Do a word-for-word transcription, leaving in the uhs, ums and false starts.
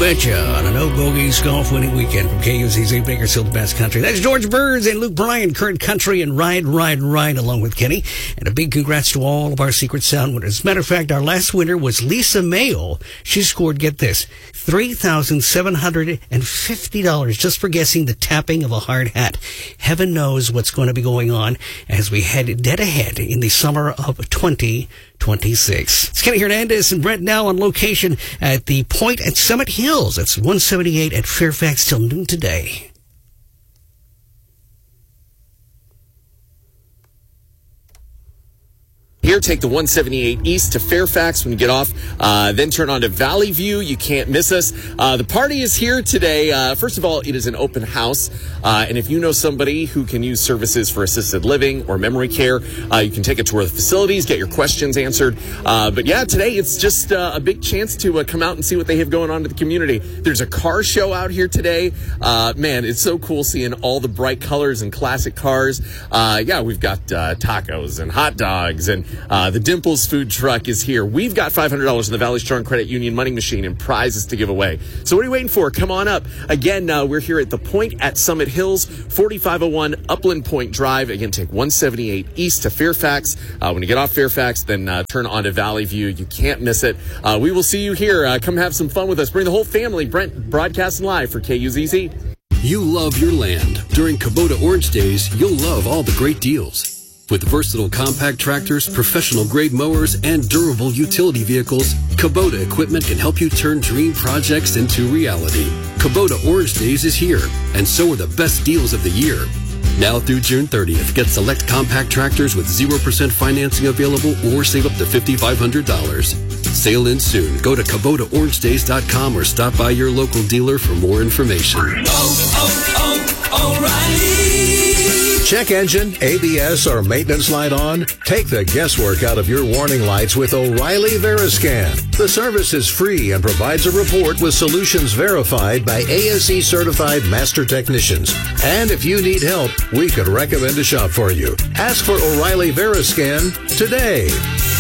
betcha, on a no-bogeys golf-winning weekend from K U Z Z Bakersfield Bass Country. That's George Burns and Luke Bryan, Current Country, and Ride, Ride, Ride, along with Kenny. And a big congrats to all of our Secret Sound winners. As a matter of fact, our last winner was Lisa Mayo. She scored, get this, three thousand seven hundred fifty dollars just for guessing the tapping of a hard hat. Heaven knows what's going to be going on as we head dead ahead in the summer of twenty twenty-six. It's Kenny Hernandez and Brent now on location at the Point at Summit Hills. It's one seventy-eight at Fairfax till noon today. Here, take the one seventy-eight east to Fairfax when you get off. Uh, then turn on to Valley View. You can't miss us. Uh, the party is here today. Uh, first of all, it is an open house. Uh, and if you know somebody who can use services for assisted living or memory care, uh, you can take a tour of the facilities, get your questions answered. Uh, but yeah, today it's just uh, a big chance to uh, come out and see what they have going on to the community. There's a car show out here today. Uh, man, it's so cool seeing all the bright colors and classic cars. Uh, yeah, we've got uh, tacos and hot dogs, and Uh, the Dimples food truck is here. We've got five hundred dollars in the Valley Strong Credit Union money machine and prizes to give away. So what are you waiting for? Come on up. Again, uh, we're here at the Point at Summit Hills, forty-five oh one Upland Point Drive. Again, take one seventy-eight east to Fairfax. Uh, when you get off Fairfax, then uh, turn onto Valley View. You can't miss it. Uh, we will see you here. Uh, come have some fun with us. Bring the whole family. Brent broadcasting live for K U Z Z. You love your land. During Kubota Orange Days, you'll love all the great deals. With versatile compact tractors, professional-grade mowers, and durable utility vehicles, Kubota equipment can help you turn dream projects into reality. Kubota Orange Days is here, and so are the best deals of the year. Now through June thirtieth, get select compact tractors with zero percent financing available or save up to five thousand five hundred dollars. Sale ends soon. Go to Kubota Orange Days dot com or stop by your local dealer for more information. Oh, oh, oh, O'Reilly! Check engine, A B S, or maintenance light on? Take the guesswork out of your warning lights with O'Reilly Veriscan. The service is free and provides a report with solutions verified by A S E certified master technicians. And if you need help, we could recommend a shop for you. Ask for O'Reilly Veriscan today.